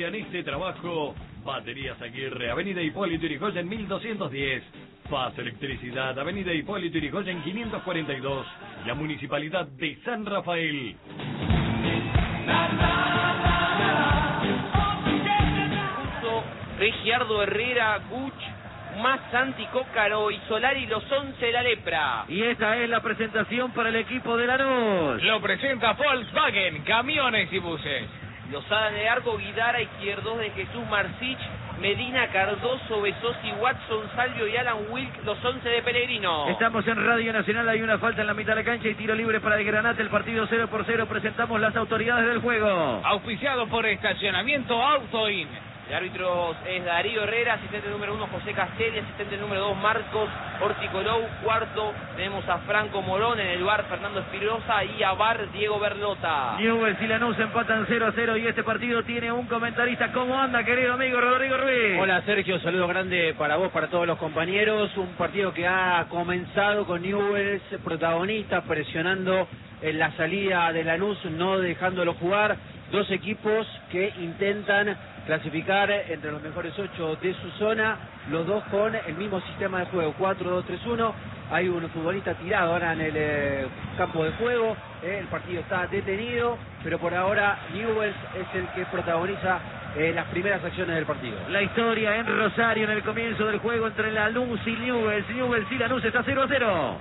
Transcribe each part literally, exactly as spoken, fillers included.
inician este trabajo. Baterías Aguirre, Avenida Hipólito Yrigoyen mil doscientos diez. Paz Electricidad, Avenida Hipólito Yrigoyen quinientos cuarenta y dos. La Municipalidad de San Rafael. Regiardo Herrera, Guch, más Santi Cócaro y Solari, los once de la lepra. Y esta es la presentación para el equipo de Lanús. Lo presenta Volkswagen, camiones y buses. Lozada de Arco, Guidara, Izquierdos de Jesús Marcich, Medina, Cardoso, Besosi, Watson, Salvio y Alan Wilk, los once de Pellegrino. Estamos en Radio Nacional, hay una falta en la mitad de la cancha y tiro libre para el Granate, el partido cero por cero, presentamos las autoridades del juego. Auspiciado por Estacionamiento Autoin. El árbitro es Darío Herrera, asistente número uno José Castelli, asistente número dos Marcos Orticolou, cuarto tenemos a Franco Morón, en el bar Fernando Espirosa y a bar Diego Berlota. Newell's y Lanús empatan cero a cero y este partido tiene un comentarista. ¿Cómo anda, querido amigo Rodrigo Ruiz? Hola Sergio, saludo grande para vos, para todos los compañeros. Un partido que ha comenzado con Newell's protagonista, presionando en la salida de Lanús, no dejándolo jugar. Dos equipos que intentan clasificar entre los mejores ocho de su zona, los dos con el mismo sistema de juego, cuatro dos tres uno. Hay un futbolista tirado ahora en el eh, campo de juego, eh, el partido está detenido, pero por ahora Newell's es el que protagoniza eh, las primeras acciones del partido. La historia en Rosario en el comienzo del juego entre Lanús y Newell's. Newell's y Lanús está cero a cero.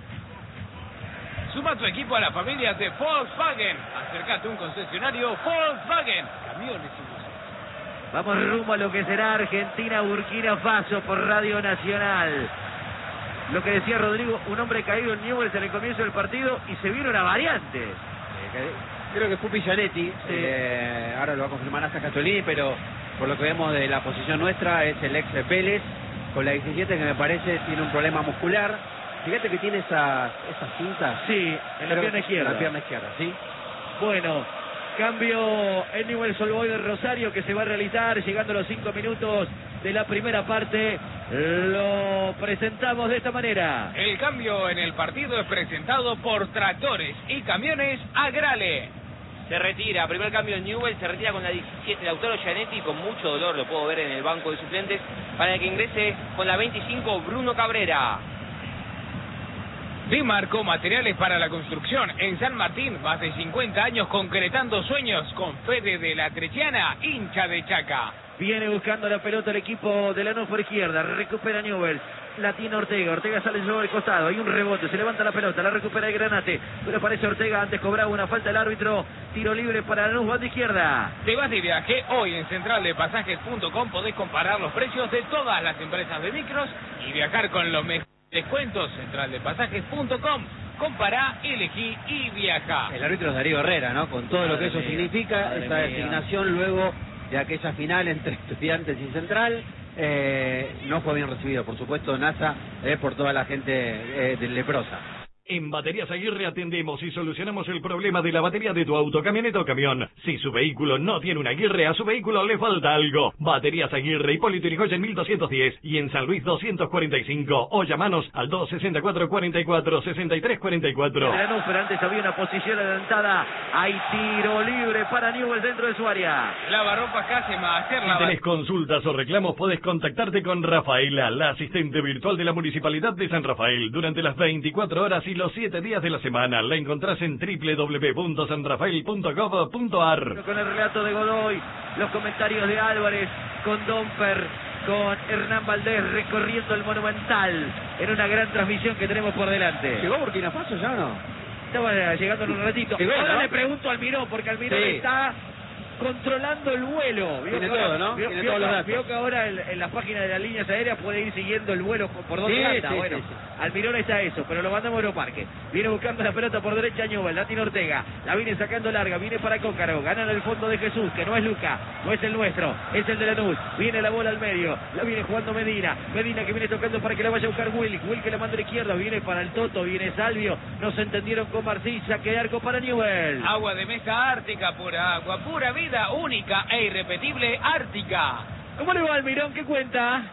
Suma tu equipo a la familia de Volkswagen. Acércate a un concesionario Volkswagen, camiones y buses. Vamos rumbo a lo que será Argentina, Burkina Faso por Radio Nacional. Lo que decía Rodrigo, un hombre caído en Newell's en el comienzo del partido y se vieron a variantes. Eh, creo que fue Pillanetti, sí. eh, ahora lo va a confirmar hasta Castolini, pero por lo que vemos de la posición nuestra es el ex Vélez, con la diecisiete, que me parece tiene un problema muscular. Fíjate que tiene esas, esas cintas. Sí, en la pierna izquierda. En la pierna izquierda, sí. Bueno, cambio en Newell's Old Boys de Rosario que se va a realizar llegando a los cinco minutos de la primera parte. Lo presentamos de esta manera. El cambio en el partido es presentado por Tractores y Camiones Agrale. Se retira, primer cambio en Newell's, se retira con la diecisiete, Lautaro Gianetti, con mucho dolor, lo puedo ver en el banco de suplentes, para que ingrese con la veinticinco Bruno Cabrera. Dimarco, materiales para la construcción. En San Martín, más de cincuenta años concretando sueños con Fede de la Trechiana, hincha de Chaca. Viene buscando la pelota el equipo de Lanús por izquierda, recupera Newell's. La tiene Ortega, Ortega sale sobre el costado, hay un rebote, se levanta la pelota, la recupera el Granate, pero aparece Ortega, antes cobraba una falta el árbitro, tiro libre para Lanús, banda izquierda. Te vas de viaje, hoy en central de pasajes punto com podés comparar los precios de todas las empresas de micros y viajar con los mejores descuentos. Central de pasajes punto com, compará, elegí y viaja. El árbitro es Darío Herrera, ¿no? Con todo Madre lo que eso mía, significa, esa designación luego de aquella final entre Estudiantes y Central. Eh, no fue bien recibido, por supuesto, NASA, eh, por toda la gente eh, de leprosa. En Baterías Aguirre atendemos y solucionamos el problema de la batería de tu auto, camioneta o camión. Si su vehículo no tiene una Aguirre, a su vehículo le falta algo. Baterías Aguirre, Hipólito Yrigoyen mil doscientos diez y en San Luis doscientos cuarenta y cinco. O llamanos al dos sesenta y cuatro, cuarenta y cuatro, sesenta y tres cuarenta y cuatro. Lanús, pero antes había una posición adelantada. Hay tiro libre para Newell's dentro de su área. Lavarropas Casema, hacer la... Si tenés consultas o reclamos, podés contactarte con Rafaela, la asistente virtual de la Municipalidad de San Rafael, durante las veinticuatro horas y los siete días de la semana. La encontrás en doble u doble u doble u punto san rafael punto gov punto ar. Con el relato de Godoy, los comentarios de Álvarez, con Domper, con Hernán Valdés recorriendo el Monumental en una gran transmisión que tenemos por delante. ¿Llegó Burkina Faso ya o no? Estaba llegando en un ratito. Llegó, Ahora ¿no? le pregunto a Almirón, porque Almirón Sí. está controlando el vuelo. Vio Tiene que ahora- todo, ¿no? Vio, Tiene vio todos los que- datos. vio que ahora en, en las páginas de las líneas aéreas puede ir siguiendo el vuelo por, por dónde Sí, anda. sí, Bueno, sí, sí. Almirón está eso, pero lo mandamos a Aeroparque. Viene buscando la pelota por derecha Newell's, la tiene Ortega, la viene sacando larga, viene para Cócaro, gana en el fondo de Jesús, que no es Luca, no es el nuestro, es el de Lanús. Viene la bola al medio, la viene jugando Medina, Medina que viene tocando para que la vaya a buscar Will, Will que la manda a la izquierda, viene para el Toto, viene Salvio, no se entendieron con Marcilla, que arco para Newell's. Agua de mesa Ártica, pura agua, pura vida, única e irrepetible Ártica. ¿Cómo le va Almirón? ¿Qué cuenta?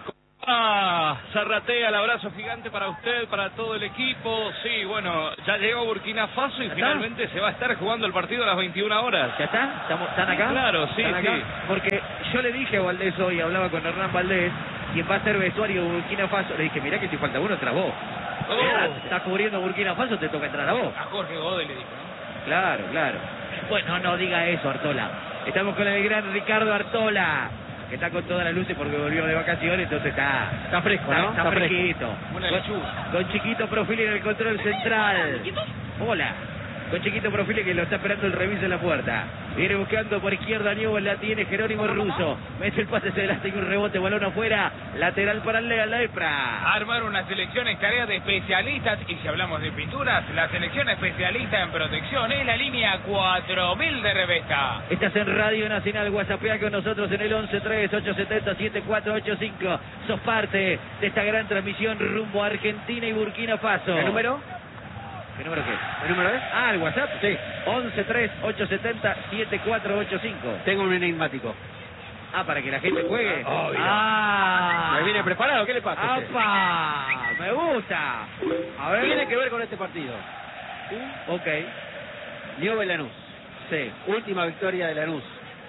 Ah, Zarratea, el abrazo gigante para usted, para todo el equipo. Sí, bueno, ya llegó Burkina Faso y finalmente se va a estar jugando el partido a las veintiuna horas. ¿Ya está? ¿Estamos, ¿Están acá? Claro, sí, ¿Están acá? sí. Porque yo le dije a Valdés hoy, hablaba con Hernán Valdés, quien va a ser vestuario de Burkina Faso, le dije, mirá que si falta uno, entras vos. Oh. Estás cubriendo Burkina Faso, te toca entrar a vos. A Jorge Godoy le dijo, ¿no? Claro, claro. Bueno, no diga eso, Artola. Estamos con el gran Ricardo Artola, que está con todas las luces porque volvió de vacaciones, entonces está, Está fresco, está, ¿no? está Está fresco. fresquito. Una Con, lechuga. con Chiquito Profili en el control central. Hola. Con Chiquito Profili que lo está esperando el reviso en la puerta. Viene buscando por izquierda Newell, la tiene Jerónimo Russo. Mete el pase hacia adelante y un rebote, balón afuera. Lateral para el la Lepra. Armar una selección en tarea de especialistas, y si hablamos de pinturas, la selección especialista en protección es la línea cuatro mil de Revesta. Estás en Radio Nacional, WhatsAppea con nosotros en el once tres ocho siete cero siete cuatro ocho cinco. Sos parte de esta gran transmisión rumbo a Argentina y Burkina Faso. ¿El número? ¿Qué número qué? ¿El número es? Ah, el WhatsApp. Sí. once tres ocho siete cero siete cuatro ocho cinco. Tengo un enigmático. Ah, para que la gente juegue. Obvio. Ah. ¿Me viene preparado? ¿Qué le pasa a usted? ¡Apa! Me gusta. A ver. Tiene que ver con este partido. Ok. Newell Lanús. Sí. Última victoria de Lanús.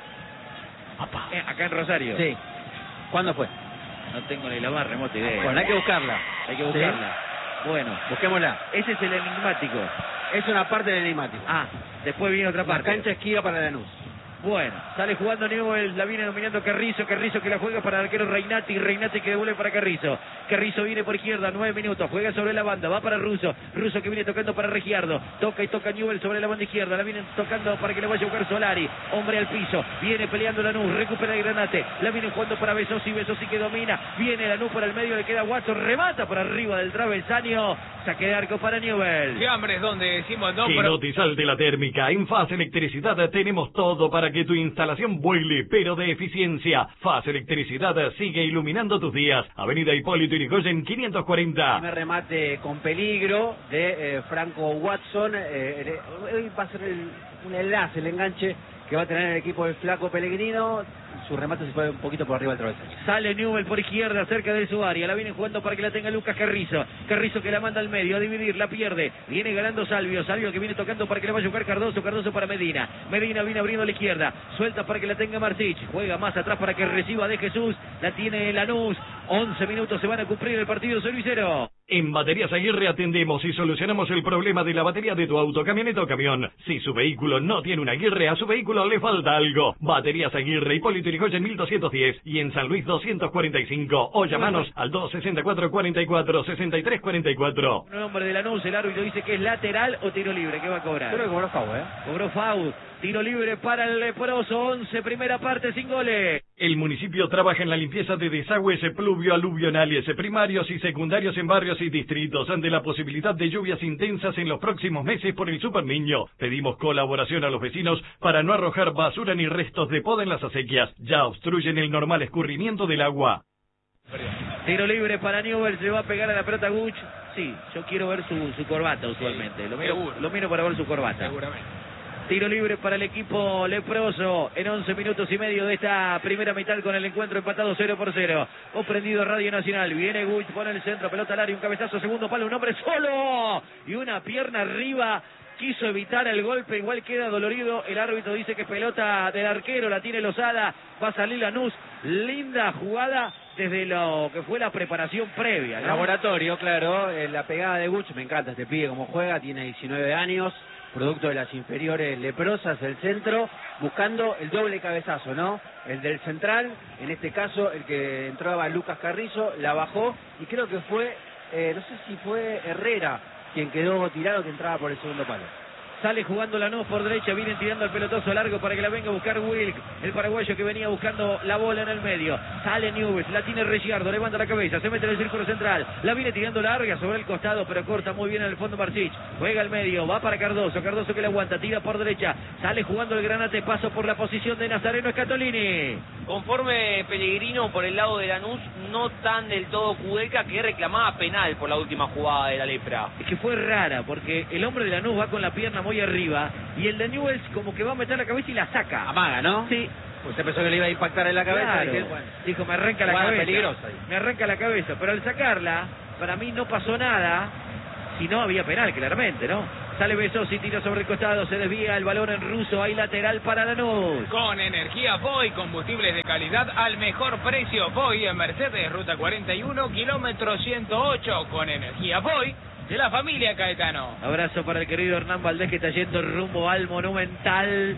Eh, acá en Rosario. Sí. ¿Cuándo fue? No tengo ni la más remota idea. Bueno, hay que buscarla. Hay que buscarla. Bueno, Busquémosla. ese es el enigmático. Es una parte del enigmático. Ah, después viene otra La parte. cancha esquiva para Lanús. Bueno, sale jugando Newell, la viene dominando Carrizo, Carrizo que la juega para el arquero Reinati, Reinati que devuelve para Carrizo. Carrizo viene por izquierda, nueve minutos, juega sobre la banda, va para Russo, Russo que viene tocando para Regiardo, toca y toca Newell sobre la banda izquierda, la viene tocando para que le vaya a buscar Solari, hombre al piso, viene peleando Lanús, recupera el Granate, la viene jugando para Besosi, Besosi que domina, viene Lanús para el medio, le queda Watson, remata por arriba del travesaño, saque de arco para Newell. Fiambre es donde decimos no, Que pero... no te salte la térmica. En Faz Electricidad tenemos todo para que tu instalación vuele, pero de eficiencia. Faz Electricidad sigue iluminando tus días. Avenida Hipólito Yrigoyen quinientos cuarenta. Primer remate con peligro de eh, Franco Watson. Eh, hoy va a ser el, un enlace, el enganche que va a tener el equipo del Flaco Pellegrino. Su remate se fue un poquito por arriba del travesaño. Sale Newell por izquierda, cerca de su área. La viene jugando para que la tenga Lucas Carrizo. Carrizo que la manda al medio, a dividir, la pierde. Viene ganando Salvio. Salvio que viene tocando para que la vaya a jugar Cardoso. Cardoso para Medina. Medina viene abriendo a la izquierda. Suelta para que la tenga Martich. Juega más atrás para que reciba de Jesús. La tiene Lanús. once minutos se van a cumplir el partido servicero. En Baterías Aguirre atendemos y solucionamos el problema de la batería de tu auto, camioneta o camión. Si su vehículo no tiene una Aguirre, a su vehículo le falta algo. Baterías Aguirre, Hipólito Yrigoyen mil doscientos diez y en San Luis doscientos cuarenta y cinco. O llamanos al dos sesenta y cuatro, cuarenta y cuatro, sesenta y tres cuarenta y cuatro. Un hombre de Lanús, el árbitro dice que es lateral o tiro libre. ¿Qué va a cobrar? Creo que cobró Fau, ¿eh? Cobró foul. Tiro libre para el leproso. once, primera parte, sin goles. El municipio trabaja en la limpieza de desagües pluvio-aluvionales primarios y secundarios en barrios y distritos ante la posibilidad de lluvias intensas en los próximos meses por el Super Niño. Pedimos colaboración a los vecinos para no arrojar basura ni restos de poda en las acequias. Ya obstruyen el normal escurrimiento del agua. Tiro libre para Newell, se va a pegar a la pelota Guch. Sí, yo quiero ver su, su corbata usualmente. Lo miro, seguro. lo miro para ver su corbata. Seguramente. Tiro libre para el equipo leproso en once minutos y medio de esta primera mitad con el encuentro empatado cero por cero. Comprendido Radio Nacional. Viene Guch, pone el centro, pelota al área, un cabezazo, segundo palo, un hombre solo y una pierna arriba. Quiso evitar el golpe, igual queda dolorido. El árbitro dice que es pelota del arquero, la tiene Lozada. Va a salir Lanús. Linda jugada desde lo que fue la preparación previa, ¿no? Laboratorio, claro. Eh, la pegada de Guch, me encanta este pibe como juega, tiene diecinueve años. Producto de las inferiores leprosas, el centro, buscando el doble cabezazo, ¿no? El del central, en este caso el que entraba Lucas Carrizo, la bajó y creo que fue, eh, no sé si fue Herrera quien quedó tirado, que entraba por el segundo palo. Sale jugando Lanús por derecha, vienen tirando el pelotazo largo para que la venga a buscar Wilk, el paraguayo que venía buscando la bola en el medio. Sale Newell, la tiene Regiardo, levanta la cabeza, se mete en el círculo central, la viene tirando larga sobre el costado, pero corta muy bien en el fondo Martich. Juega al medio, va para Cardoso, Cardoso que la aguanta, tira por derecha, sale jugando el Granate, paso por la posición de Nazareno Scatolini. Conforme Pellegrino por el lado de Lanús, no tan del todo Kudelka, que reclamaba penal por la última jugada de la Lepra. Es que fue rara, porque el hombre de Lanús va con la pierna muy arriba, y el de Newell's como que va a meter la cabeza y la saca. Amaga, ¿no? Sí, Usted pensó que le iba a impactar en la cabeza. Claro. Dije, bueno, Dijo, me arranca la jugada cabeza. peligrosa ahí. Me arranca la cabeza. Pero al sacarla, para mí no pasó nada. Si no había penal, claramente, ¿no? Sale Besosi, tira sobre el costado, se desvía el balón en ruso, hay lateral para Lanús. Con energía Voy, combustibles de calidad al mejor precio. Voy en Mercedes, ruta cuarenta y uno, kilómetro ciento ocho. Con energía Voy de la familia Caetano. Abrazo para el querido Hernán Valdés, que está yendo rumbo al Monumental.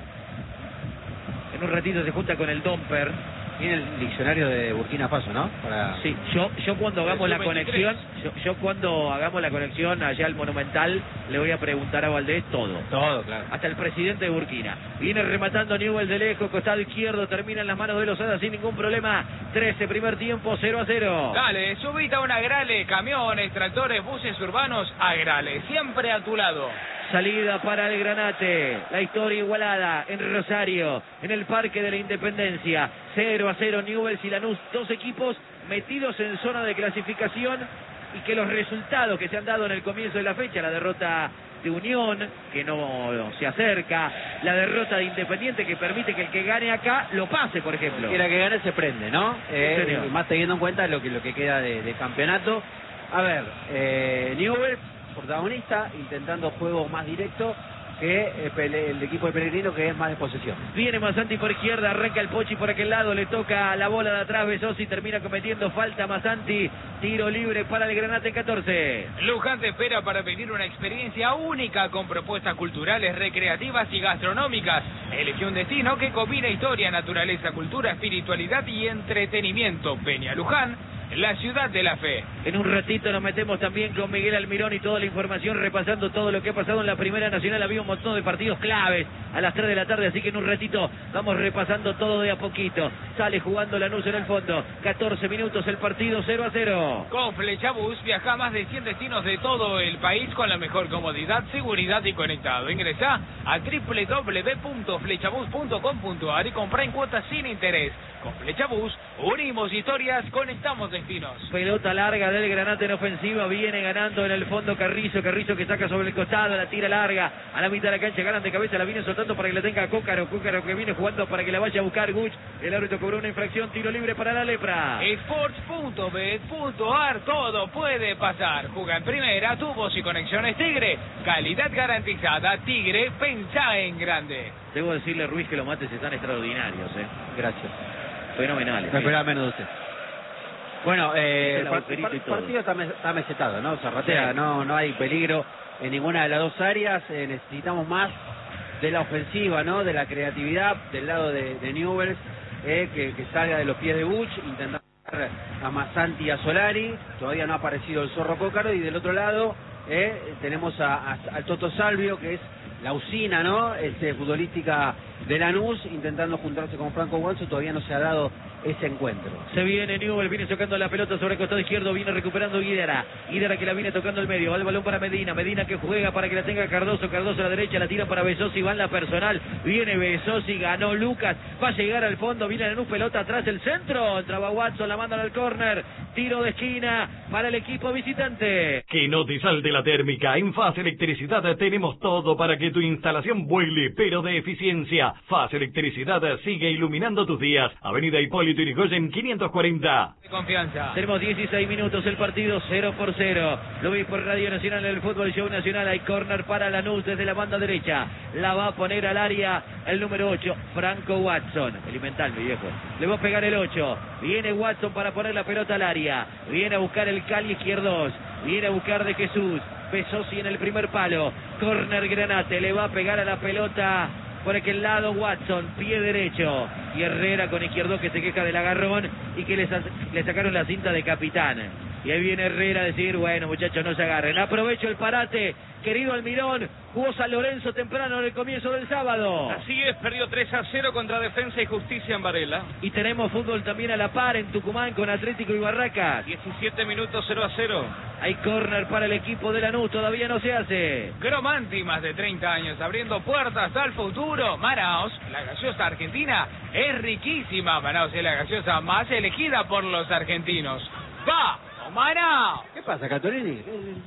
En un ratito se junta con el Domper. Tiene el diccionario de Burkina Faso, ¿no? Para... Sí, yo, yo cuando hagamos la sub veintitrés. conexión, yo, yo cuando hagamos la conexión allá al Monumental, le voy a preguntar a Valdés todo. Todo, claro. Hasta el presidente de Burkina. Viene rematando Newell de lejos, costado izquierdo, termina en las manos de Lozada sin ningún problema. trece, primer tiempo, cero a cero. Dale, subite a un Agrale, camiones, tractores, buses urbanos, Agrale, siempre a tu lado. Salida para el Granate. La historia igualada en Rosario, en el Parque de la Independencia. cero a cero Newell's y Lanús, dos equipos metidos en zona de clasificación y que los resultados que se han dado en el comienzo de la fecha, la derrota de Unión, que no se acerca, la derrota de Independiente que permite que el que gane acá lo pase, por ejemplo. Y la que gane se prende, ¿no? Eh, señor. más teniendo en cuenta lo que lo que queda de, de campeonato. A ver, eh, Newell's, protagonista, intentando juego más directo que eh, Pele- el equipo de Pellegrino, que es más de posesión. Viene Masanti por izquierda, arranca el Pochi por aquel lado, le toca la bola de atrás, Besosi termina cometiendo falta Masanti, tiro libre para el Granate catorce. Luján te espera para vivir una experiencia única con propuestas culturales, recreativas y gastronómicas. Elige un destino que combina historia, naturaleza, cultura, espiritualidad y entretenimiento. Peña Luján, la ciudad de la fe. En un ratito nos metemos también con Miguel Almirón y toda la información, repasando todo lo que ha pasado en la Primera Nacional. Había un montón de partidos claves a las tres de la tarde, así que en un ratito vamos repasando todo de a poquito. Sale jugando Lanús en el fondo, catorce minutos el partido, cero a cero. Con Flechabús viaja a más de cien destinos de todo el país con la mejor comodidad, seguridad y conectado. Ingresa a doble u doble u doble u punto flechabús punto com punto a r y compra en cuotas sin interés. Con Flechabús unimos historias, conectamos destinos. Pelota larga del Granate en ofensiva, viene ganando en el fondo Carrizo, Carrizo que saca sobre el costado, la tira larga, a la mitad de la cancha, ganan de cabeza, la viene soltando para que la tenga Cócaro, Cócaro que viene jugando para que la vaya a buscar Guch, el árbitro cobró una infracción, tiro libre para la Lepra. Sports punto bet punto a r, todo puede pasar. Juega en primera, tubos y conexiones Tigre, calidad garantizada. Tigre, pensá en grande. Debo decirle, Ruiz, que los mates están extraordinarios, eh. Gracias. Fenomenales. Me eh. esperaba menos de usted. Bueno, eh, El el par- agujerito y par- todo. partido está, mes- está mesetado, ¿no? Zarratea, Sí. no, no hay peligro en ninguna de las dos áreas. Eh, necesitamos más de la ofensiva, ¿no? De la creatividad del lado de, de Newell's, eh, que, que salga de los pies de Buch, intentando a Masanti y a Solari. Todavía no ha aparecido el Zorro Cócaro. Y del otro lado eh, tenemos a, a- al Toto Salvio, que es la usina, ¿no? Este, futbolística de Lanús, intentando juntarse con Franco Guanzo. Todavía no se ha dado ese encuentro. Se viene Newell, viene tocando la pelota sobre el costado izquierdo, viene recuperando Guidera. Guidera que la viene tocando el medio, va el balón para Medina. Medina que juega para que la tenga Cardoso. Cardoso a la derecha, la tira para Besosi, va en la personal. Viene Besosi, ganó Lucas, va a llegar al fondo, viene Lanús, pelota atrás, el centro. Entraba Watson, la mandan al córner. Tiro de esquina para el equipo visitante. Que no te salte la térmica. En Faz Electricidad tenemos todo para que tu instalación vuele, pero de eficiencia. Faz Electricidad sigue iluminando tus días. Avenida Hipólito Yrigoyen quinientos cuarenta. De confianza. Tenemos dieciséis minutos, el partido cero por cero. Lo veis por Radio Nacional en el Fútbol Show Nacional. Hay córner para Lanús desde la banda derecha. La va a poner al área el número ocho, Franco Watson. Elemental, mi viejo. Le va a pegar el ocho. Viene Watson para poner la pelota al área. Viene a buscar el Cali izquierdos. Viene a buscar de Jesús. Besosi en el primer palo. Córner Granate. Le va a pegar a la pelota por aquel lado Watson, pie derecho. Y Herrera con izquierdo que se queja del agarrón y que le, sa- le sacaron la cinta de capitán. Y ahí viene Herrera a decir, bueno muchachos, no se agarren. Aprovecho el parate, querido Almirón. Jugó San Lorenzo temprano en el comienzo del sábado. Así es, perdió tres a cero contra Defensa y Justicia en Varela. Y tenemos fútbol también a la par en Tucumán con Atlético y Barracas. diecisiete minutos, cero a cero. Hay córner para el equipo de Lanús, todavía no se hace. Gromanti, más de treinta años abriendo puertas al futuro. Manaos, la gaseosa argentina, es riquísima. Manaos es la gaseosa más elegida por los argentinos. ¡Va! ¡Manaos! ¿Qué pasa, Catolini?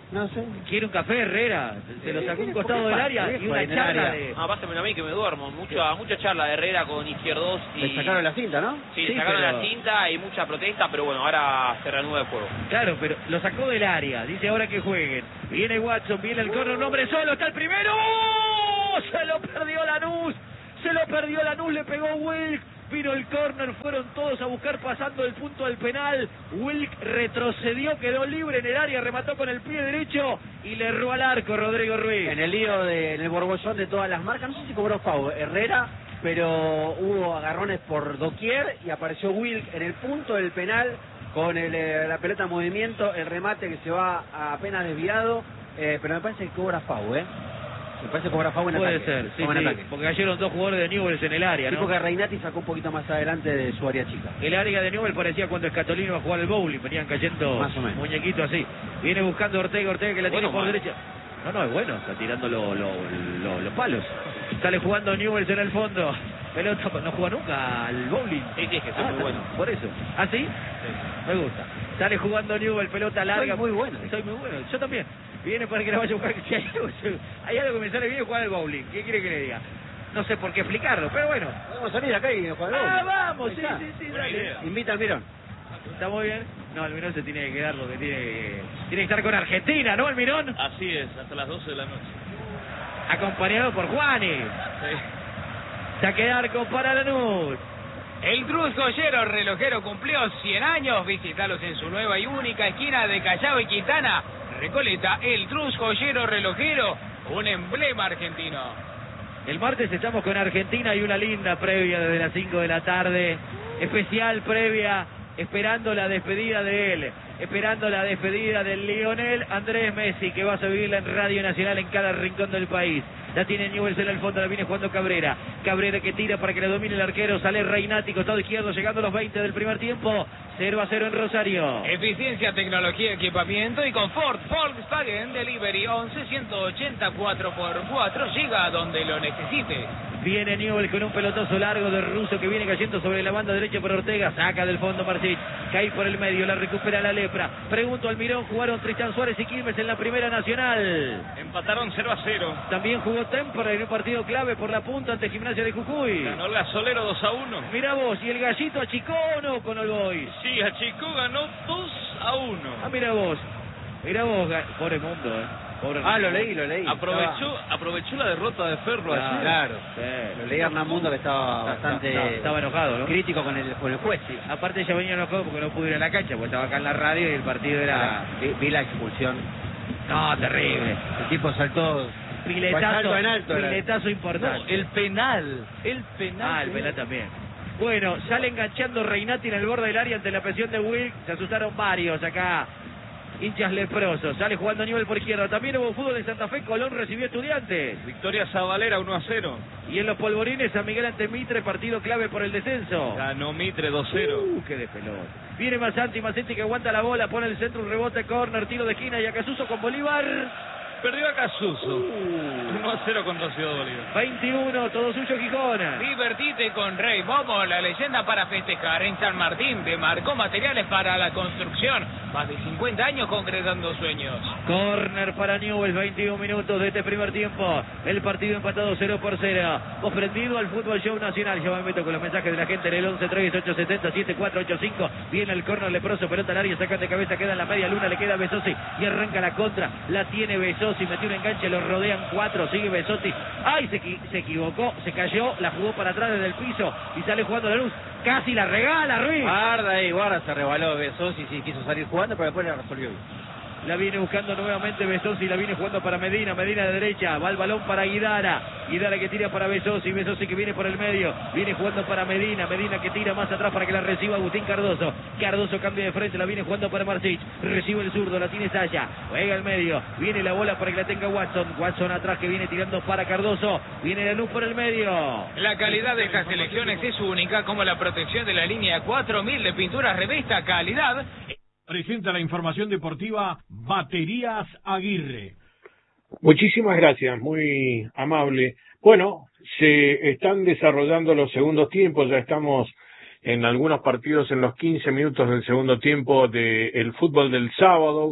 No sé. Quiere un café, Herrera. Se lo sacó un costado del área y una charla de... Ah, pásamelo a mí que me duermo. Mucha mucha charla de Herrera con Izquierdos y... Le sacaron la cinta, ¿no? Sí, Sí, le sacaron pero- la cinta y mucha protesta, pero bueno, ahora se reanuda el juego. Claro, pero lo sacó del área. Dice ahora que jueguen. Viene Watson, viene el corner, un hombre solo, está el primero. ¡Oh! Se lo perdió Lanús. Se lo perdió Lanús, le pegó Wilk. Vino el córner, fueron todos a buscar pasando el punto del penal. Wilk retrocedió, quedó libre en el área, remató con el pie derecho y le erró al arco Rodrigo Ruiz. En el lío, de, en el borbollón de todas las marcas, no sé si cobró Fau Herrera, pero hubo agarrones por doquier y apareció Wilk en el punto del penal con el, eh, la pelota en movimiento, el remate que se va apenas desviado, eh, pero me parece que cobra Fau, ¿eh? Me parece que cobra Fau en Puede ataque. ser, sí, Fau en sí, ataque. porque cayeron dos jugadores de Newell's en el área, Sí, ¿no? porque Reinati sacó un poquito más adelante de su área chica. El área de Newell parecía cuando Escatolini iba a jugar el bowling, venían cayendo Más o menos. muñequitos así. Viene buscando Ortega, Ortega que la Bueno, tiene por mal. derecha. No, no, es bueno, está tirando lo- lo- lo- los palos. Sale jugando Newell's en el fondo. Pelota, no juega nunca al bowling. Sí, sí, es que Ah, soy muy está- bueno. Por eso. ¿Ah, sí? Me gusta. Sale jugando Newell, pelota larga. muy bueno. Soy muy bueno, yo también. Viene para que la vaya a buscar. Si hay algo, hay algo que me sale bien, jugar al bowling. ¿Qué quiere que le diga? No sé por qué explicarlo, pero bueno. Podemos salir acá y jugar al Ah, doble. vamos, Ahí sí, está. sí, sí, Buena dale. idea. Invita al Mirón. ¿Está muy bien? No, el Mirón se tiene que quedar porque tiene que, tiene que estar con Argentina, ¿no, el Mirón? Así es, hasta las doce de la noche. Acompañado por Juani. Saque de arco para Lanús. El Cruz Joyero Relojero cumplió cien años. Visitalos en su nueva y única esquina de Callao y Quintana. Recoleta, el Cruz Joyero Relojero, un emblema argentino. El martes estamos con Argentina y una linda previa desde las cinco de la tarde. Especial previa, esperando la despedida de él. Esperando la despedida del Lionel Andrés Messi, que va a vivirla en Radio Nacional en cada rincón del país. La tiene Newell's en el fondo, la viene jugando Cabrera. Cabrera que tira para que la domine el arquero. Sale Reinati, costado izquierdo, llegando a los veinte del primer tiempo. cero a cero en Rosario. Eficiencia, tecnología, equipamiento y confort. Volkswagen Delivery once ciento ochenta cuatro por cuatro. Llega a donde lo necesite. Viene Newell con un pelotazo largo de Russo que viene cayendo sobre la banda derecha por Ortega. Saca del fondo Marcich. Cae por el medio, la recupera la Lepra. Pregunto al Mirón, jugaron Tristan Suárez y Quilmes en la Primera Nacional. Empataron cero a cero. También jugó Tempora en un partido clave por la punta ante Gimnasia de Jujuy. Ganó la Solero dos a uno. Mira vos, ¿y el Gallito achicó o no con All Boys? Sí, achicó, ganó dos a uno. Ah, mira vos. Mira vos, ga- pobre mundo, eh. Pobre Ah, lo mundo. leí, lo leí. Aprovechó, aprovechó la derrota de Ferro Claro. ayer. Claro. Sí. Lo leí a Hernán Mundo que estaba Está- bastante está- estaba enojado, ¿no? crítico con el, con el juez. Sí. Aparte ya venía enojado porque no pudo ir a la cancha, porque estaba acá en la radio y el partido era... Vi, vi la expulsión. No, terrible. El tipo saltó. Piletazo, Salto en alto era. piletazo importante. No, el penal, el penal. Ah, el penal también. Bueno, sale enganchando Reinati en el borde del área ante la presión de Wilk. Se asustaron varios acá. Hinchas leprosos. Sale jugando Newell por izquierda. También hubo fútbol en Santa Fe. Colón recibió Estudiantes. Victoria Zabalera uno a cero. Y en los polvorines, San Miguel ante Mitre. Partido clave por el descenso. Ganó Mitre dos a cero. Uh, qué de pelota. Viene Masanti, Masanti que aguanta la bola. Pone el centro, un rebote, córner, tiro de esquina. Y Acasuso con Bolívar. Perdió a Casuso. Uh. uno a cero contra Ciudad Bolívar. veintiuno, todo suyo Gijona. Divertite con Rey Momo, la leyenda para festejar en San Martín. Te marcó materiales para la construcción. Más de cincuenta años concretando sueños. Corner para Newell's, veintiún minutos de este primer tiempo. El partido empatado cero por cero. Vos prendido al Fútbol Show Nacional. Yo me meto con los mensajes de la gente en el once tres ocho siete cero siete cuatro ocho cinco. Viene el corner leproso, pelota al área, saca de cabeza, queda en la media luna, le queda a Besosi y arranca la contra. La tiene Besosi, metió un enganche, lo rodean cuatro, sigue Besosi. ¡Ay! Se, equi- se equivocó, se cayó, la jugó para atrás desde el piso y sale jugando la luz. Casi la regala, Ruiz. Guarda ahí, guarda, se rebaló Besos y sí quiso salir jugando, pero después la resolvió. La viene buscando nuevamente Besosi, la viene jugando para Medina, Medina de derecha, va el balón para Guidara, Guidara que tira para Besosi, Besosi que viene por el medio, viene jugando para Medina, Medina que tira más atrás para que la reciba Agustín Cardoso, Cardoso cambia de frente, la viene jugando para Marcich, recibe el zurdo, la tiene Saya, juega al medio, viene la bola para que la tenga Watson, Watson atrás que viene tirando para Cardoso, viene la luz por el medio. La calidad de estas selecciones es única, como la protección de la línea cuatro mil de pinturas revista calidad. Presenta la información deportiva Baterías Aguirre. Muchísimas gracias, muy amable. Bueno, se están desarrollando los segundos tiempos, ya estamos en algunos partidos en los quince minutos del segundo tiempo del fútbol del sábado.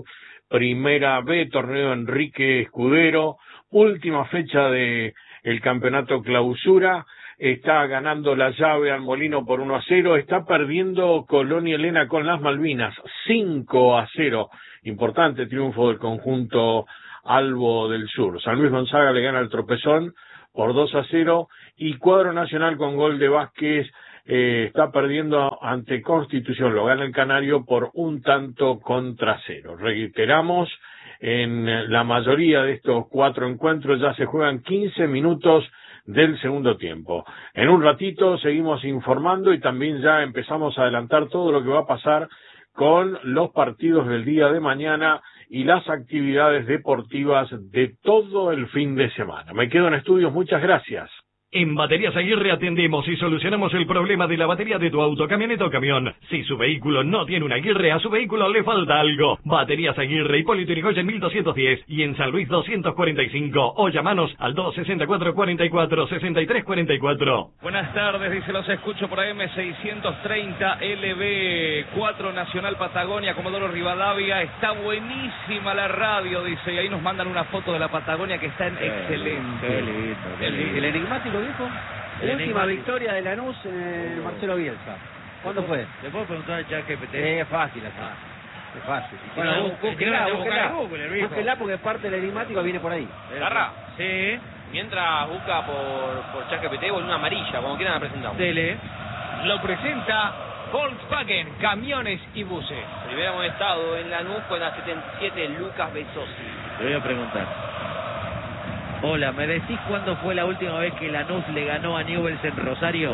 Primera B, torneo Enrique Escudero, última fecha de el campeonato clausura. Está ganando la llave al Molino por uno a cero, está perdiendo Colonia Elena con las Malvinas, cinco a cero, importante triunfo del conjunto Albo del Sur. San Luis Gonzaga le gana al Tropezón por dos a cero, y Cuadro Nacional con gol de Vázquez eh, está perdiendo ante Constitución, lo gana el Canario por un tanto contra cero. Reiteramos, en la mayoría de estos cuatro encuentros ya se juegan quince minutos del segundo tiempo. En un ratito seguimos informando y también ya empezamos a adelantar todo lo que va a pasar con los partidos del día de mañana y las actividades deportivas de todo el fin de semana. Me quedo en estudios, muchas gracias. En Baterías Aguirre atendemos y solucionamos el problema de la batería de tu auto, camioneta o camión. Si su vehículo no tiene una Aguirre, a su vehículo le falta algo. Baterías Aguirre, Hipólito Yrigoyen mil doscientos diez y en San Luis doscientos cuarenta y cinco. O llamanos al dos sesenta y cuatro, cuarenta y cuatro, sesenta y tres cuarenta y cuatro. Buenas tardes, dice, los escucho por A M seiscientos treinta, L B cuatro Nacional Patagonia, Comodoro Rivadavia. Está buenísima la radio, dice, y ahí nos mandan una foto de la Patagonia que está en excelente. Qué lindo, qué lindo. El enigmático, viejo. La última victoria de Lanús, eh, Marcelo Bielsa. ¿Cuándo fue? ¿Le puedo preguntar al chat G P T? Eh, es fácil acá. Es fácil. Bueno, Bueno, bú- búsquela, búsquela, búsquela. Google, viejo. Búsquela porque parte del enigmático viene por ahí. Garra, Sí, mientras busca por, por ChatGPT o en una amarilla, como quieran la presentamos. dele. Lo presenta Volkswagen, camiones y buses. Primer amonestado en Lanús con la setenta y siete, Lucas Besosi. Le voy a preguntar. Hola, ¿me decís cuándo fue la última vez que Lanús le ganó a Newell's en Rosario?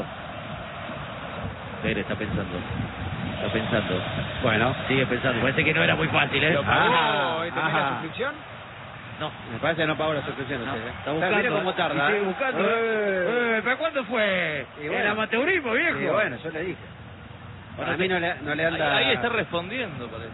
Pérez está pensando. Está pensando. Bueno, Sigue pensando. Parece que no era muy fácil, ¿eh? ¿Lo pagó Ajá, este mes la ajá. suscripción? No. me parece que no pagó la suscripción. No, usted, ¿eh? está buscando. Mira cómo tarda. Sigue ¿eh? buscando. Eh. Eh, ¿Pero cuándo fue? Y bueno. El amateurismo, viejo. Y bueno, yo le dije. Para mí no le, no le anda. Ahí, ahí está respondiendo, parece.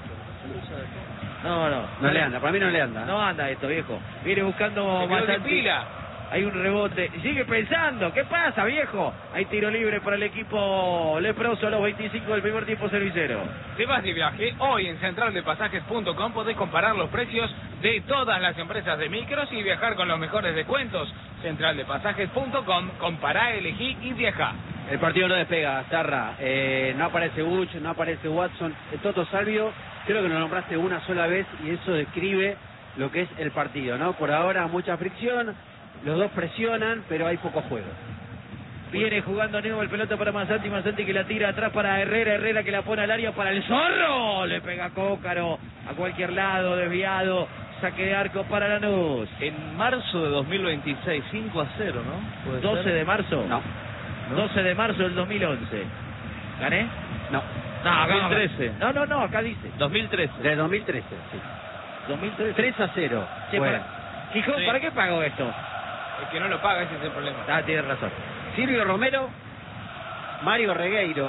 No, no. No le anda, para mí no le anda. No anda esto, viejo. Viene buscando Se quedó sin Masanti. pila. Hay un rebote. Sigue pensando. ¿Qué pasa, viejo? Hay tiro libre para el equipo leproso a los veinticinco del primer tiempo, servicero. Te vas de viaje, hoy en central de pasajes punto com podés comparar los precios de todas las empresas de micros y viajar con los mejores descuentos. central de pasajes punto com, compará, elegí y viajá. El partido no despega, Zarra. Eh, no aparece Buch, no aparece Watson. El Toto Salvio, creo que lo nombraste una sola vez y eso describe lo que es el partido, ¿no? Por ahora mucha fricción, los dos presionan, pero hay poco juego. Viene jugando Neo el pelota para Masanti, Masanti que la tira atrás para Herrera, Herrera que la pone al área para el Zorro, le pega Cócaro a cualquier lado, desviado, saque de arco para Lanús. En marzo de dos mil veintiséis, cinco a cero, ¿no? ¿Puede doce ser? de marzo. No, doce de marzo del dos mil once. ¿Gané? no. No, acá dos mil trece. No, no, no, acá dice. dos mil trece. De dos mil trece, sí. dos mil trece. tres a cero. Che, Bueno. para... Gijón, Sí. ¿para qué pagó esto? El que no lo paga, ese es el problema. Ah, tienes razón. Silvio Romero, Mario Regueiro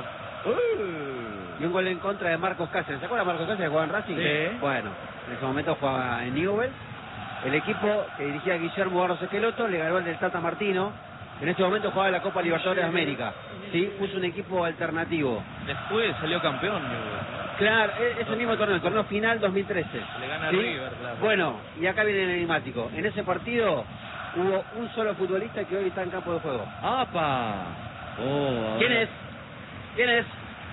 Uh. y un gol en contra de Marcos Cáceres. ¿Se acuerdan de Marcos Cáceres que jugaba en Racing? Sí. Bueno, en ese momento jugaba en Newell's. El equipo que dirigía Guillermo Barros Esqueloto le ganó al del Tata Martino. En este momento jugaba la Copa Libertadores de América. Sí, puso un equipo alternativo. Después salió campeón, Newell's. Claro, e- es el mismo torneo, el torneo final dos mil trece. Le gana a ¿Sí? River, claro. Bueno, y acá viene el enigmático. En ese partido hubo un solo futbolista que hoy está en campo de juego. ¡Apa! Oh, ¿Quién ahora- es? ¿Quién es?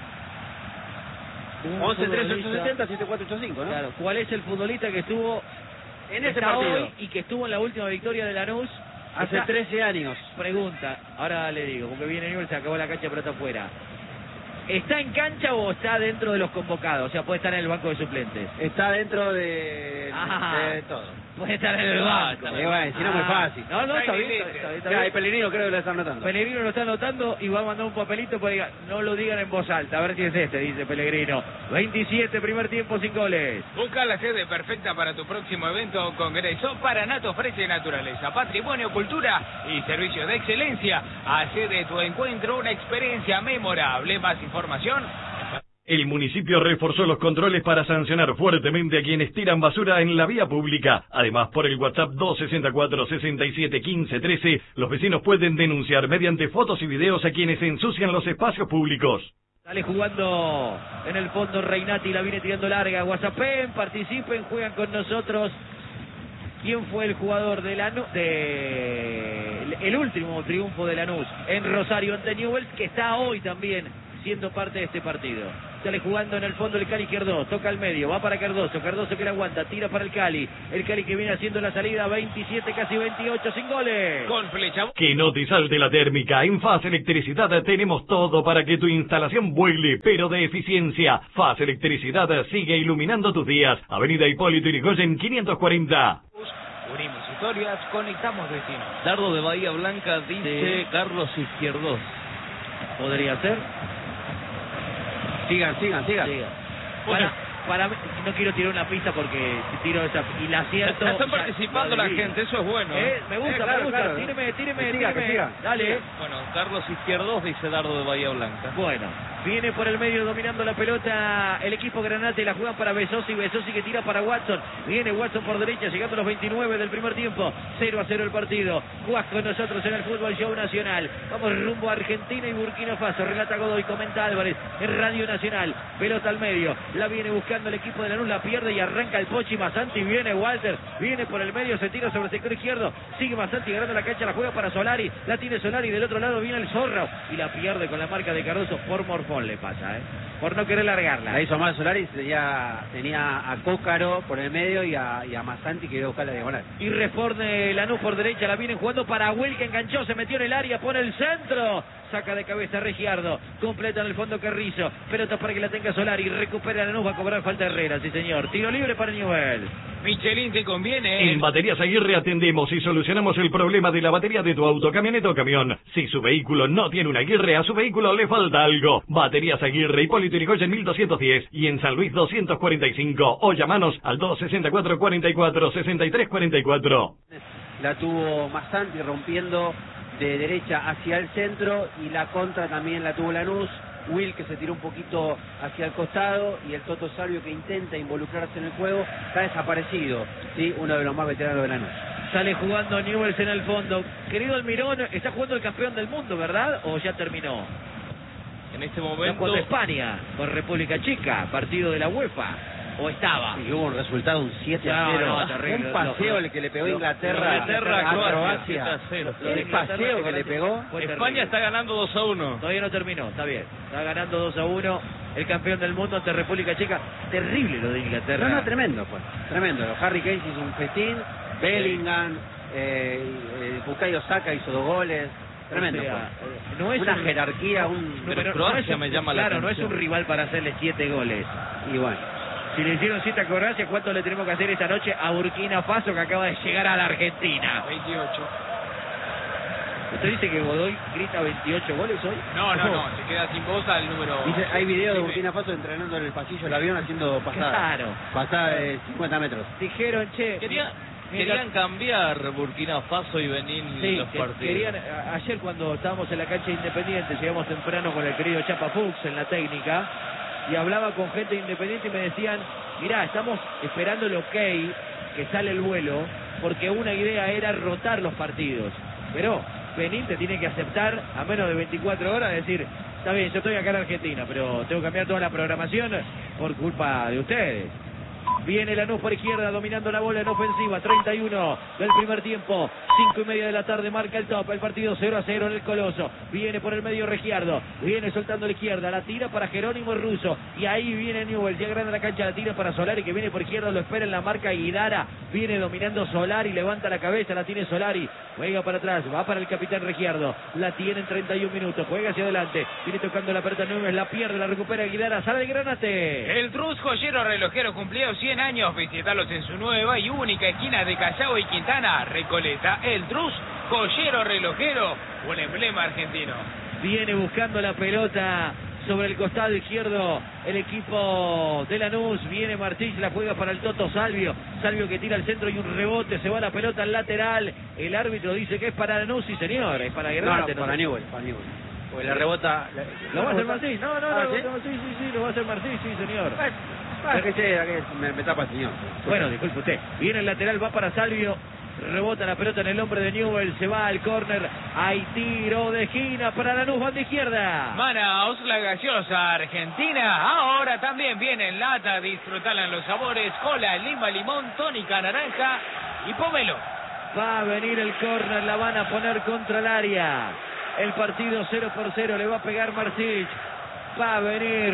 Un once tres ocho futbolista- setenta siete cuatro ocho cinco, ¿no? Claro, ¿cuál es el futbolista que estuvo En ese está partido, hoy y que estuvo en la última victoria de Lanús? hace Está- trece años. Pregunta, ahora le digo, porque viene Newell's, se acabó la cancha, pero está afuera. ¿Está en cancha o está dentro de los convocados? O sea, puede estar en el banco de suplentes. Está dentro de, Ah. de todo. Puede estar en el Ah, banco. está Y bueno, si no, muy fácil. No, no, está bien, Está está bien, está Ya, y bien. Pellegrino creo que lo está anotando. Pellegrino lo está anotando y va a mandar un papelito para diga, no lo digan en voz alta, a ver si es este, dice Pellegrino. veintisiete, primer tiempo, sin goles. Busca la sede perfecta para tu próximo evento o congreso. Paranato ofrece naturaleza, patrimonio, cultura y servicios de excelencia. Hace de tu encuentro una experiencia memorable. Más información. El municipio reforzó los controles para sancionar fuertemente a quienes tiran basura en la vía pública. Además, por el WhatsApp dos sesenta y cuatro, sesenta y siete, quince, trece, los vecinos pueden denunciar mediante fotos y videos a quienes ensucian los espacios públicos. Sale jugando en el fondo Reinati, la viene tirando larga. WhatsAppen, participen, juegan con nosotros. ¿Quién fue el jugador de Lanús? De... El último triunfo de Lanús en Rosario ante Newell's, que está hoy también siendo parte de este partido. Sale jugando en el fondo el Cali Querdós, toca al medio, va para Cardoso, Cardoso que la aguanta, tira para el Cali, el Cali que viene haciendo la salida, veintisiete, casi veintiocho, sin goles. Con flecha. Que no te salte la térmica. En Faz Electricidad tenemos todo para que tu instalación vuele, pero de eficiencia. Faz Electricidad sigue iluminando tus días. Avenida Hipólito Yrigoyen quinientos cuarenta. Unimos historias, conectamos destinos. Dardo de Bahía Blanca, dice Sí. Carlos Izquierdos. ¿Podría ser? Sigan, sigan, sigan. Sí. Para, para mí, no quiero tirar una pista porque si tiro esa y la acierto... Ya están ya- participando lo la adivino. gente, eso es bueno. Eh, me gusta, Eh, claro, me gusta. claro. Tíreme, tíreme, Que siga, que tíreme. siga. Dale. Bueno, Carlos Izquierdos, dice Dardo de Bahía Blanca. Bueno, viene por el medio dominando la pelota el equipo Granate, la juegan para Besosi, Besosi que tira para Watson, viene Watson por derecha, llegando a los veintinueve del primer tiempo, cero a cero el partido. Jugás con nosotros en el Fútbol Show Nacional, vamos rumbo a Argentina y Burkina Faso, relata Godoy, comenta Álvarez, en Radio Nacional, pelota al medio, la viene buscando el equipo de Lanús, la pierde y arranca el Pochi Masanti, viene Walter, viene por el medio, se tira sobre el sector izquierdo, sigue Masanti ganando la cancha, la juega para Solari, la tiene Solari, del otro lado viene el Zorro y la pierde con la marca de Cardoso, por morfón le pasa, ¿eh? Por no querer largarla. La hizo mal Solari, tenía, tenía a Cócaro por el medio y a, y a Masanti que iba a buscar la diagonal. Y responde Lanús por derecha, la vienen jugando para Will que enganchó, se metió en el área, pone el centro, saca de cabeza Regiardo, completa en el fondo Carrizo, pelota para que la tenga Solari, recupera Lanús, va a cobrar falta Herrera, sí señor, tiro libre para Newell. Michelin te conviene. En Baterías Aguirre atendemos y solucionamos el problema de la batería de tu auto, camioneta o camión. Si su vehículo no tiene una Aguirre, a su vehículo le falta algo. Baterías Aguirre, Hipólito Yrigoyen mil doscientos diez y en San Luis doscientos cuarenta y cinco. O llamanos al dos sesenta y cuatro, cuarenta y cuatro, sesenta y tres cuarenta y cuatro. La tuvo Masanti rompiendo de derecha hacia el centro y la contra también la tuvo Lanús. Will que se tiró un poquito hacia el costado y el Toto Salvio que intenta involucrarse en el juego está desaparecido, ¿sí? Uno de los más veteranos de Lanús. Sale jugando Newell's en el fondo. Querido Almirón, está jugando el campeón del mundo, ¿verdad? ¿O ya terminó? En este Está momento, jugando España con República Checa, partido de la UEFA. ¿O estaba? Y hubo un resultado, un siete a No, cero. no, terrible. Un paseo Lo- el que le pegó lo- Inglaterra, Inglaterra, a Croacia, siete a Croacia. cero. Lo de El Inglaterra, paseo que le pegó. fue España terrible. está ganando dos a uno. Todavía no terminó, está bien. Está ganando dos a uno el campeón del mundo ante República Checa. Terrible lo de Inglaterra. No, no, tremendo fue. Tremendo. Harry Kane hizo un festín, Bellingham, eh, eh, Bukayo Saka hizo dos goles. Tremendo. O sea, fue. eh, no es Una un- jerarquía, un... No, Pero pero Croacia no es un- me llama la claro, no es atención. un rival para hacerle siete goles. Y bueno. Si le hicieron siete a Croacia, ¿cuánto le tenemos que hacer esta noche a Burkina Faso que acaba de llegar a la Argentina? veintiocho. ¿Usted dice que Godoy grita veintiocho goles hoy? No, no, no. Se queda sin voz al número. Dice, hay videos de Sí, Burkina Faso entrenando en el pasillo del avión haciendo pasadas. Claro. Pasadas de cincuenta metros. Dijeron, che... Quería- mi- querían cambiar Burkina Faso y Benín Sí, los que- partidos. querían, a- ayer cuando estábamos en la cancha de Independiente, llegamos temprano con el querido Chapa Fuchs en la técnica, y hablaba con gente de Independiente y me decían, mirá, estamos esperando el ok, que sale el vuelo, porque una idea era rotar los partidos. Pero Benín te tiene que aceptar a menos de veinticuatro horas, decir, está bien, yo estoy acá en Argentina, pero tengo que cambiar toda la programación por culpa de ustedes. Viene Lanús por izquierda, dominando la bola en ofensiva, treinta y uno del primer tiempo, cinco y media de la tarde, marca el top, el partido cero a cero en el Coloso, viene por el medio Regiardo, viene soltando a la izquierda, la tira para Jerónimo Russo, y ahí viene Newell, ya grande la cancha, la tira para Solari, que viene por izquierda, lo espera en la marca Guidara, viene dominando Solari, levanta la cabeza, la tiene Solari, juega para atrás, va para el capitán Regiardo, la tiene en treinta y un minutos, juega hacia adelante, viene tocando la pelota Newell, la pierde, la recupera Guidara, sale de Granate. El Trus Joyero Relojero cumplió cien años. Visitarlos en su nueva y única esquina de Callao y Quintana, Recoleta. El Trus Joyero Relojero, un emblema argentino. Viene buscando la pelota sobre el costado izquierdo el equipo de Lanús. Viene Martínez, la juega para el Toto Salvio. Salvio que tira al centro y un rebote. Se va la pelota al lateral. El árbitro dice que es para Lanús. Sí, señor, es para No, Granate. no, para Newell, para Newell. Porque la rebota... la- ¿Lo va a hacer rebota- Martínez? No, no, Ah, no, ¿sí? no, sí, sí, sí, lo va a hacer Martínez, sí, señor. Ah, que sea, que me, me tapa el señor. Bueno, disculpe usted. Viene el lateral, va para Salvio. rebota la pelota en el hombre de Newell, se va al córner, hay tiro de esquina para Lanús, banda izquierda. Manaos, la gaseosa argentina, ahora también viene en lata, disfrutarla en los sabores, cola, lima, limón, tónica, naranja y pomelo. Va a venir el córner, la van a poner contra el área. El partido cero por cero, le va a pegar Marcich. Va a venir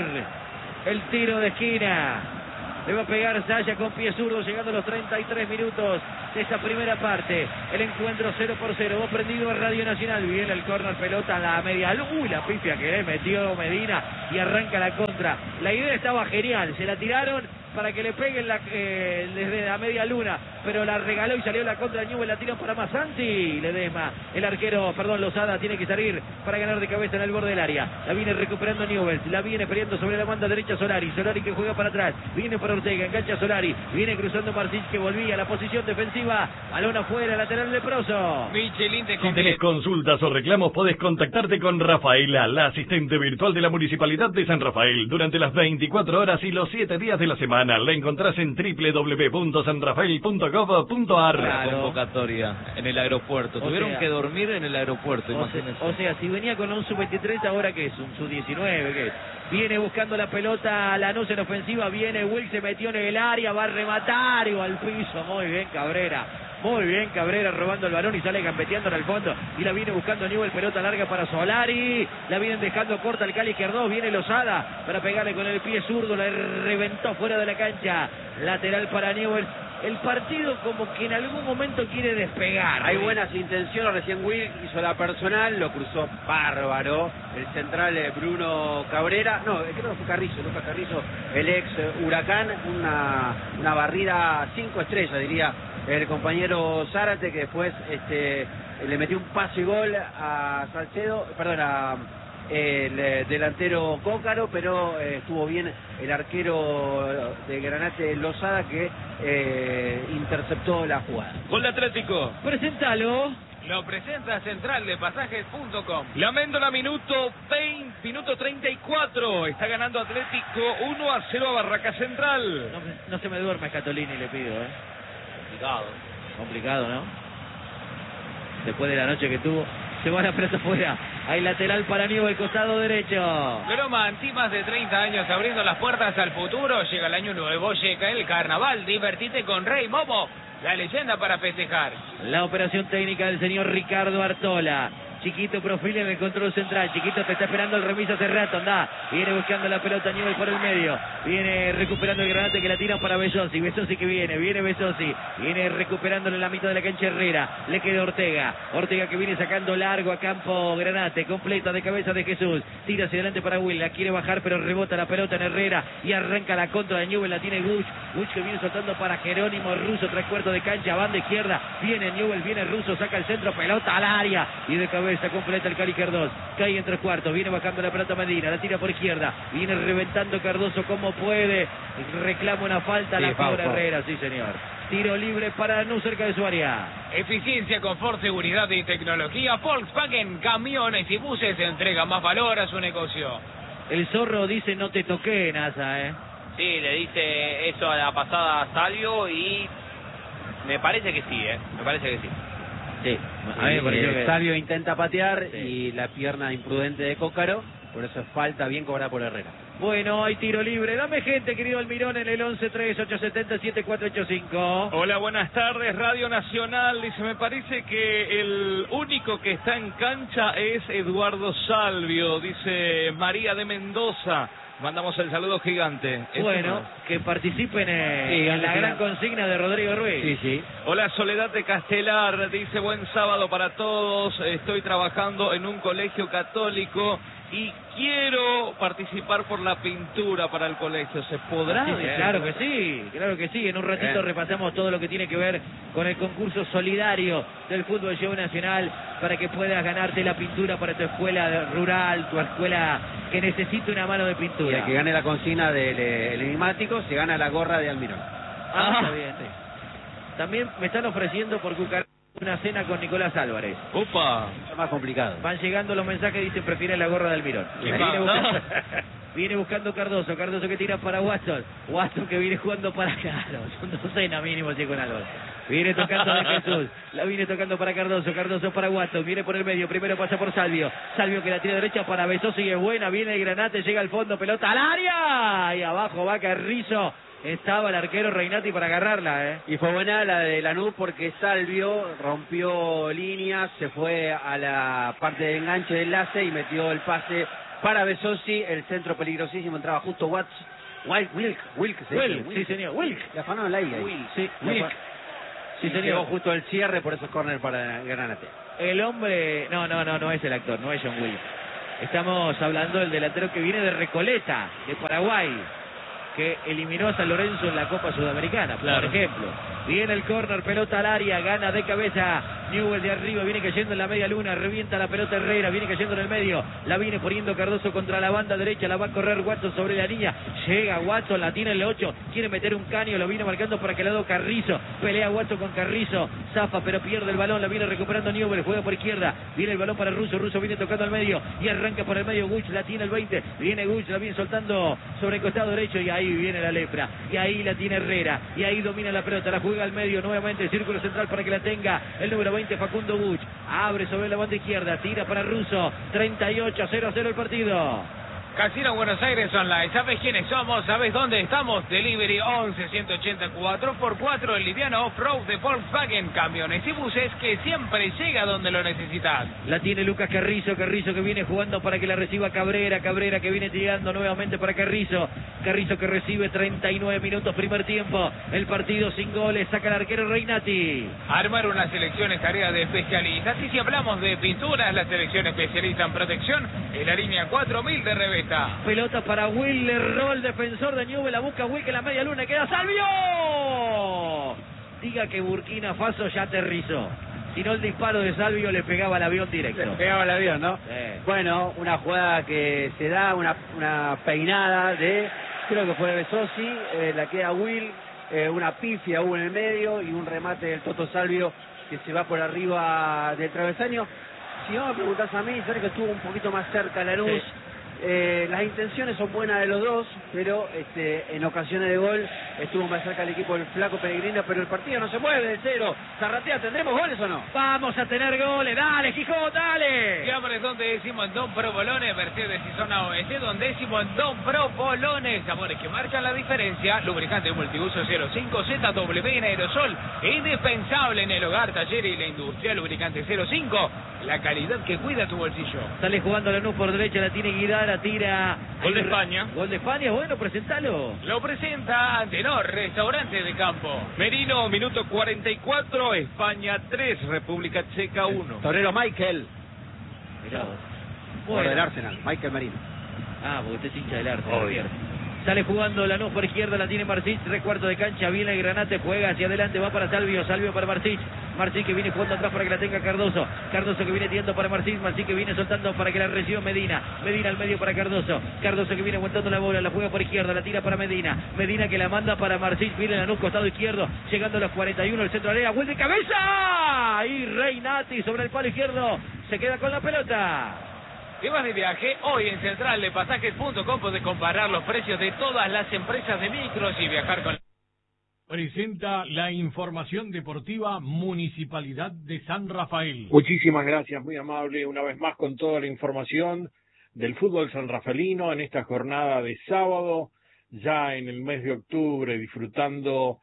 el tiro de esquina. Le va a pegar Saya con pie zurdo, llegando a los treinta y tres minutos de esta primera parte. El encuentro cero por cero. Va prendido a Radio Nacional. Viene el córner, pelota a la media. Uy, la pifia que le metió Medina y arranca la contra. La idea estaba genial. Se la tiraron para que le peguen la, eh, desde la media luna, pero la regaló y salió la contra de Newell, la tiran para Masanti, Ledesma, el arquero, perdón, Lozada tiene que salir para ganar de cabeza en el borde del área, la viene recuperando Newell, la viene peleando sobre la banda derecha Solari, Solari que juega para atrás, viene para Ortega, engancha Solari, viene cruzando Martínez que volvía a la posición defensiva, balón afuera, lateral leproso. Michelin te Si tenés consultas o reclamos, podés contactarte con Rafaela, la asistente virtual de la Municipalidad de San Rafael, durante las veinticuatro horas y los siete días de la semana. La encontrás en doble u doble u doble u punto san rafael punto gov punto a r. La convocatoria en el aeropuerto. O Tuvieron sea, que dormir en el aeropuerto, O sea, imagínense. o sea, si venía con un sub veintitrés, ahora que es un sub diecinueve, ¿qué es? Viene buscando la pelota, Lanús en ofensiva, viene Will, se metió en el área, va a rematar y va al piso. Muy bien Cabrera, muy bien Cabrera robando el balón y sale gambeteando en el fondo. Y la viene buscando Newell, pelota larga para Solari. La vienen dejando corta el Cali izquierdo, viene Lozada para pegarle con el pie zurdo, la reventó fuera de la cancha. Lateral para Newell. El partido como que en algún momento quiere despegar. Hay buenas intenciones, recién Will hizo la personal, lo cruzó bárbaro, el central eh, Bruno Cabrera, no, creo que fue Carrizo, Lucas Carrizo, el ex eh, Huracán, una, una barrida cinco estrellas diría el compañero Zárate, que después este, le metió un pase y gol a Salcedo, perdón, a el eh, delantero Cócaro, pero eh, estuvo bien el arquero de Granate Lozada que eh, interceptó la jugada. Gol de Atlético. Presentalo. Lo presenta Central de Pasajes punto com. La Méndola, minuto veinte, minuto treinta y cuatro. Está ganando Atlético uno a cero a Barraca Central. No, no se me duerma Scatolini, le pido, ¿eh? Complicado. Complicado, ¿no? Después de la noche que tuvo, se va la pelota afuera. Hay lateral para Newell, costado derecho. Groma Antí, más de treinta años abriendo las puertas al futuro. Llega el año nuevo, llega el carnaval. Divertite con Rey Momo, la leyenda para festejar. La operación técnica del señor Ricardo Artola. Chiquito Profil en el control central. Chiquito te está esperando el remis hace rato. Anda. Viene buscando la pelota Newell por el medio. Viene recuperando el Granate que la tira para Besosi. Besosi que viene. Viene Besosi. Viene recuperándolo en la mitad de la cancha Herrera. Le queda Ortega. Ortega que viene sacando largo a campo Granate. Completa de cabeza de Jesús. Tira hacia adelante para Will. La quiere bajar pero rebota la pelota en Herrera. Y arranca la contra de Newell. La tiene Guch. Guch que viene soltando para Jerónimo Russo. Tres cuartos de cancha. Banda izquierda. Viene Newell. Viene Russo. Saca el centro. Pelota al área. Y de cabeza completa el Cali Cardoso, cae en tres cuartos, viene bajando la pelota Medina, la tira por izquierda, viene reventando Cardoso como puede, reclama una falta, Sí, la Pau, cobra Pau. Herrera, sí señor. Tiro libre para Lanús cerca de su área. Eficiencia, confort, seguridad y tecnología. Volkswagen, camiones y buses entrega más valor a su negocio. El zorro dice no te toqué, Nasa, eh. Sí, le dice eso a la pasada Salvio y me parece que sí, ¿eh? Me parece que sí. Sí, a mí me pareció Eh, que... Salvio intenta patear Sí. y la pierna imprudente de Cócaro, por eso es falta bien cobrada por Herrera. Bueno, hay tiro libre. Dame gente, querido Almirón, en el once tres ocho siete cero siete cuatro ocho cinco. Hola, buenas tardes, Radio Nacional. Dice, me parece que el único que está en cancha es Eduardo Salvio, dice María de Mendoza. Mandamos el saludo gigante. ¿Eso Bueno, no? que participen eh, Sí, en la sí. gran consigna de Rodrigo Ruiz. Sí, sí. Hola, Soledad de Castelar, dice, buen sábado para todos. Estoy trabajando en un colegio católico y quiero participar por la pintura para el colegio. ¿Se podrá? Sí, Dice. claro que sí, claro que sí. En un ratito Bien. repasamos todo lo que tiene que ver con el concurso solidario del Fútbol Show Nacional para que puedas ganarte la pintura para tu escuela rural, tu escuela que necesita una mano de Y pintura. el que gane la consigna del eh, el enigmático se gana la gorra de Almirón. Ah, está bien. También me están ofreciendo por Cucar una cena con Nicolás Álvarez. Upa. Es más complicado. Van llegando los mensajes, dicen prefiere la gorra de Almirón. Sí, Viene no. buscando, Viene buscando Cardoso. Cardoso que tira para Watson. Watson que viene jugando para Claro. Son docena mínimo, si con algo. Viene tocando de Jesús. La viene tocando para Cardoso. Cardoso para Watson. Viene por el medio. Primero pasa por Salvio. Salvio que la tira derecha para Besosi y es buena. Viene el Granate. Llega al fondo. Pelota al área. Y abajo va Carrizo. Estaba el arquero Reinati para agarrarla, ¿eh? Y fue buena la de Lanús porque Salvio rompió líneas, se fue a la parte de enganche de enlace y metió el pase para Besosi. El centro peligrosísimo, entraba justo Watts. Wilk, Wilk, Wilk, ¿sí? Wilk, sí señor, Wilk. Le afanó la I. Wilk, sí, Wilk. Sí señor. Llegó justo el cierre, por eso es córner para Granate. El hombre, no, no, no, no es el actor, no es John Wilk. Estamos hablando del delantero que viene de Recoleta, de Paraguay, que eliminó a San Lorenzo en la Copa Sudamericana, claro. Por ejemplo. Viene el córner, pelota al área, gana de cabeza Newell de arriba, viene cayendo en la media luna, revienta la pelota Herrera, viene cayendo en el medio, la viene poniendo Cardoso contra la banda derecha, la va a correr Watson sobre la línea, llega Watson, la tiene en el ocho, quiere meter un caño, lo viene marcando para que lado Carrizo, pelea Watson con Carrizo, zafa pero pierde el balón, la viene recuperando Newell, juega por izquierda, viene el balón para Russo, Russo viene tocando al medio y arranca por el medio Guch, la tiene el veinte, viene Guch, la viene soltando sobre el costado derecho y ahí viene la lepra, y ahí la tiene Herrera, y ahí domina la pelota, la juega al medio, nuevamente círculo central para que la tenga el número veinte Facundo Guch, abre sobre la banda izquierda, tira para Russo, treinta y ocho a cero a cero el partido. Casino Buenos Aires Online. ¿Sabes quiénes somos? ¿Sabes dónde estamos? Delivery once ciento ochenta cuatro por cuatro, el liviano off-road de Volkswagen. Camiones y buses que siempre llega donde lo necesitas. La tiene Lucas Carrizo. Carrizo que viene jugando para que la reciba Cabrera. Cabrera que viene tirando nuevamente para Carrizo. Carrizo que recibe treinta y nueve minutos primer tiempo. El partido sin goles. Saca el arquero Reinati. Armar una selección es tarea de especialistas. Y si hablamos de pinturas, la selección especialista en protección es la línea cuatro mil de Revesta. Pelota para Will, le erró el defensor de Newell, la busca Will, que la media luna queda Salvio. Diga que Burkina Faso ya aterrizó. Si no, el disparo de Salvio le pegaba al avión directo. Le pegaba al avión, ¿no? Sí. Bueno, una jugada que se da, una, una peinada de, creo que fue de Besosi, eh, la queda Will, eh, una pifia hubo en el medio y un remate del Toto Salvio que se va por arriba del travesaño. Si no me preguntás a mí, Sergio estuvo un poquito más cerca la luz. Sí. Eh, las intenciones son buenas de los dos, pero este, en ocasiones de gol estuvo más cerca el equipo del Flaco Pellegrino, pero el partido no se mueve del cero. Zarratea, ¿tendremos goles o no? Vamos a tener goles, dale, Gijón, dale. Siempre donde decimos Don Pro Bolones, Mercedes y zona oeste, donde decimos Don Pro Bolones, sabores que marcan la diferencia. Lubricante multiuso cero cinco Z W en aerosol, indispensable en el hogar, taller y la industria. Lubricante cero cinco, la calidad que cuida tu bolsillo. Sale jugando la Lanús por derecha, la tiene Guidara, tira. Gol de España. Gol de España, bueno, presentalo. Lo presenta Antenor, restaurante de campo. Merino, minuto cuarenta y cuatro, España tres, República Checa uno. Torero Michael. Mirá. Bueno. Del Arsenal, Michael Merino. Ah, porque usted es hincha del Arsenal. Sale jugando Lanús por izquierda, la tiene Marcich, tres cuartos de cancha, viene el Granate, juega hacia adelante, va para Salvio, Salvio para Marcich, Marcich que viene jugando atrás para que la tenga Cardoso, Cardoso que viene tirando para Marcich, Marcich que viene soltando para que la reciba Medina, Medina al medio para Cardoso, Cardoso que viene aguantando la bola, la juega por izquierda, la tira para Medina, Medina que la manda para Marcich, viene Lanús costado izquierdo, llegando a los cuarenta y uno, el centro de área, vuelve de cabeza, y Reinati sobre el palo izquierdo, se queda con la pelota. ¿Te vas de viaje? Hoy en central de pasajes punto com podés comparar los precios de todas las empresas de micros y viajar con... Presenta la información deportiva Municipalidad de San Rafael. Muchísimas gracias, muy amable, una vez más con toda la información del fútbol sanrafaelino en esta jornada de sábado, ya en el mes de octubre, disfrutando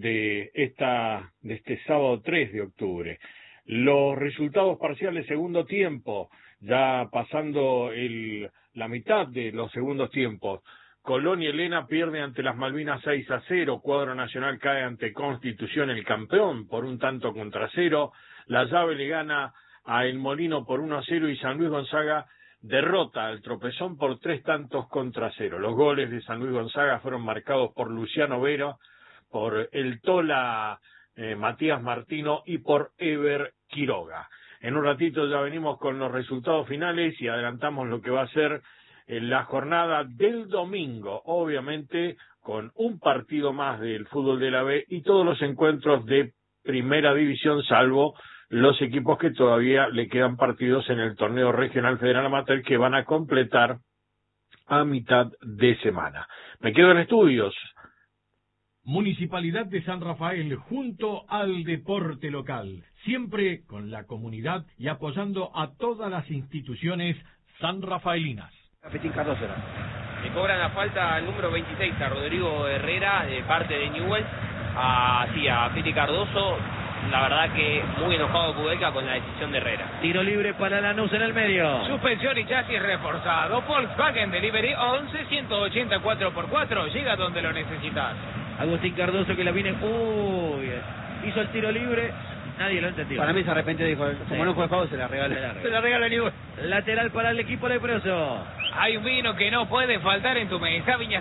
de esta de este sábado tres de octubre. Los resultados parciales segundo tiempo, ya pasando el, la mitad de los segundos tiempos. Colón y Elena pierde ante las Malvinas seis a cero, Cuadro Nacional cae ante Constitución, el campeón, por un tanto contra cero, La Llave le gana a El Molino por uno a cero y San Luis Gonzaga derrota al Tropezón por tres tantos contra cero. Los goles de San Luis Gonzaga fueron marcados por Luciano Vera, por el Tola eh, Matías Martino y por Ever Quiroga. En un ratito ya venimos con los resultados finales y adelantamos lo que va a ser en la jornada del domingo, obviamente con un partido más del fútbol de la B y todos los encuentros de primera división, salvo los equipos que todavía le quedan partidos en el torneo regional federal amateur que van a completar a mitad de semana. Me quedo en estudios. Municipalidad de San Rafael junto al deporte local, siempre con la comunidad y apoyando a todas las instituciones sanrafaelinas. Petín Cardoso. Le cobran la falta al número veintiséis, a Rodrigo Herrera, de parte de Newell's, a, sí, a Piti Cardoso. La verdad que muy enojado Kudelka con la decisión de Herrera. Tiro libre para Lanús en el medio. Suspensión y chasis reforzado. Volkswagen Delivery once ciento ochenta cuatro por cuatro. Llega donde lo necesitas. Agustín Cardoso que la viene. Uy, hizo el tiro libre. Nadie lo entendió. Para mí se arrepente, dijo, como Sí. no fue juego, se la regala. Se la regala. Se la regala Newell's. Lateral para el equipo leproso. Hay un vino que no puede faltar en tu mesa, Viña